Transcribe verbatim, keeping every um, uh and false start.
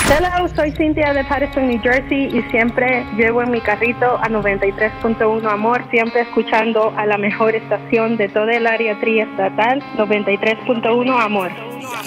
Hello, soy Cynthia de Patterson, New Jersey y siempre llevo en mi carrito a noventa y tres punto uno Amor, siempre escuchando a la mejor estación de toda el área triestatal, noventa y tres punto uno Amor.